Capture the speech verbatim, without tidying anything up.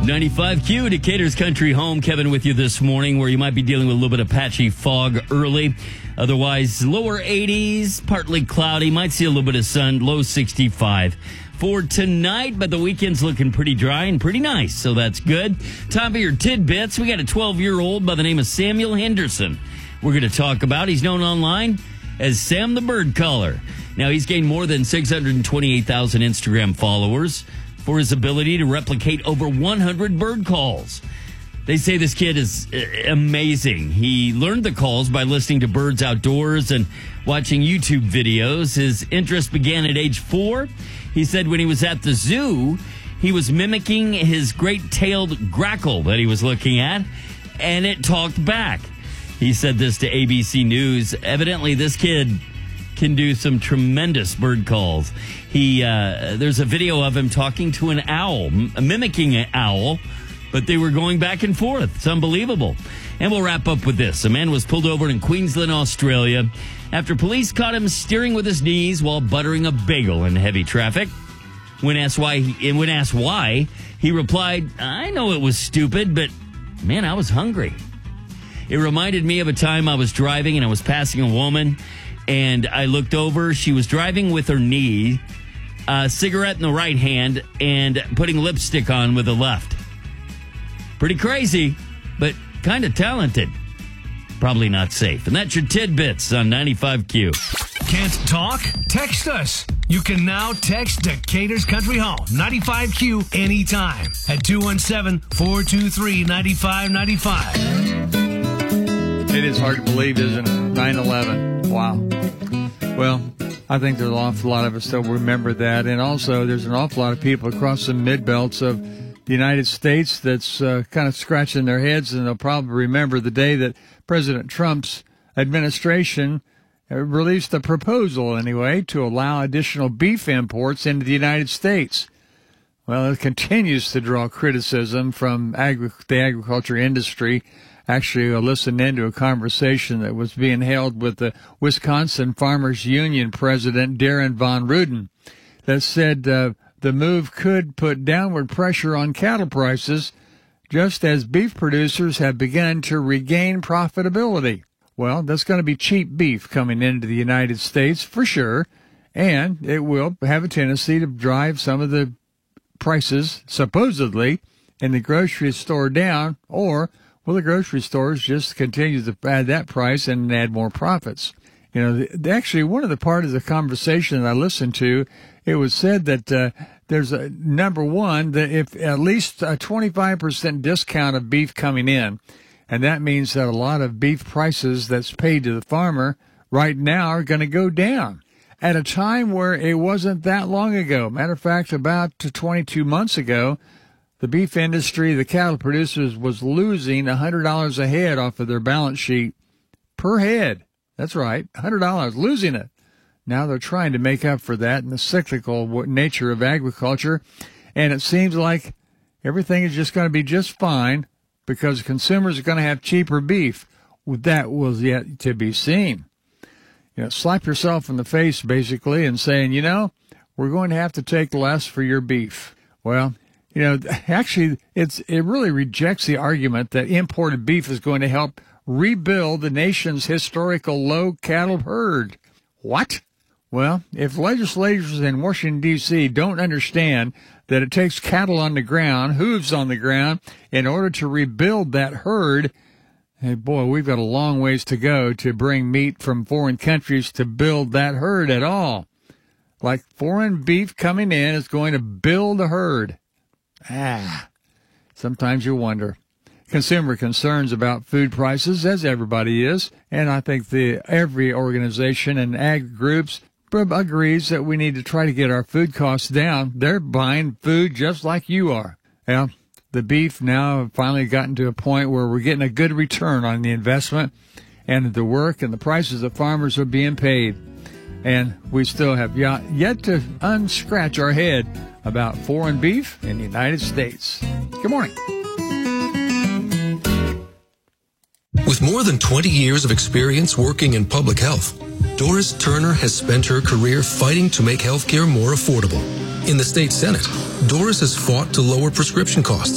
ninety-five Q, Decatur's country home. Kevin with you this morning, where you might be dealing with a little bit of patchy fog early. Otherwise, lower eighties, partly cloudy. Might see a little bit of sun, low sixty-five for tonight. But the weekend's looking pretty dry and pretty nice, so that's good. Time for your tidbits. We got a twelve-year-old by the name of Samuel Henderson we're going to talk about. He's known online as Sam the Bird Caller. Now, he's gained more than six hundred twenty-eight thousand Instagram followers for his ability to replicate over one hundred bird calls. They say this kid is amazing. He learned the calls by listening to birds outdoors and watching YouTube videos. His interest began at age four. He said when he was at the zoo, he was mimicking his great-tailed grackle that he was looking at, and it talked back. He said this to A B C News. Evidently, this kid can do some tremendous bird calls. He uh, there's a video of him talking to an owl, m- mimicking an owl, but they were going back and forth. It's unbelievable. And we'll wrap up with this. A man was pulled over in Queensland, Australia, after police caught him steering with his knees while buttering a bagel in heavy traffic. When asked why, he, and when asked why, he replied, "I know it was stupid, but man, I was hungry." It reminded me of a time I was driving and I was passing a woman, and I looked over. She was driving with her knee, a cigarette in the right hand, and putting lipstick on with the left. Pretty crazy, but kind of talented. Probably not safe. And that's your tidbits on ninety-five Q. Can't talk? Text us. You can now text Decatur's Country Home, ninety-five Q, anytime at two one seven, four two three, nine five nine five. It is hard to believe, isn't it? nine eleven. Wow. Well, I think there's an awful lot of us still remember that. And also, there's an awful lot of people across the mid-belts of the United States that's uh, kind of scratching their heads, and they'll probably remember the day that President Trump's administration released a proposal, anyway, to allow additional beef imports into the United States. Well, it continues to draw criticism from agri- the agriculture industry. Actually, I listened into a conversation that was being held with the Wisconsin Farmers Union president, Darren Von Ruden, that said uh, the move could put downward pressure on cattle prices, just as beef producers have begun to regain profitability. Well, that's going to be cheap beef coming into the United States for sure, and it will have a tendency to drive some of the prices, supposedly, in the grocery store down, or will the grocery stores just continue to add that price and add more profits? You know, the, actually, one of the part of the conversation that I listened to, it was said that uh, there's a number one, that if at least a twenty-five percent discount of beef coming in, and that means that a lot of beef prices that's paid to the farmer right now are going to go down at a time where it wasn't that long ago. Matter of fact, about twenty-two months ago, the beef industry, the cattle producers, was losing one hundred dollars a head off of their balance sheet per head. That's right, one hundred dollars, losing it. Now they're trying to make up for that in the cyclical nature of agriculture, and it seems like everything is just going to be just fine because consumers are going to have cheaper beef. That was yet to be seen. You know, slap yourself in the face, basically, and saying, you know, we're going to have to take less for your beef. Well, you know, actually, it's it really rejects the argument that imported beef is going to help rebuild the nation's historical low cattle herd. What? Well, if legislators in Washington, D C don't understand that it takes cattle on the ground, hooves on the ground, in order to rebuild that herd, hey, boy, we've got a long ways to go to bring meat from foreign countries to build that herd at all. Like foreign beef coming in is going to build a herd. Ah, sometimes you wonder. Consumer concerns about food prices, as everybody is, and I think the every organization and ag groups agrees that we need to try to get our food costs down. They're buying food just like you are. Well, the beef now have finally gotten to a point where we're getting a good return on the investment and the work and the prices that farmers are being paid. And we still have yet to unscratch our head about foreign beef in the United States. Good morning. With more than twenty years of experience working in public health, Doris Turner has spent her career fighting to make healthcare more affordable. In the state Senate, Doris has fought to lower prescription costs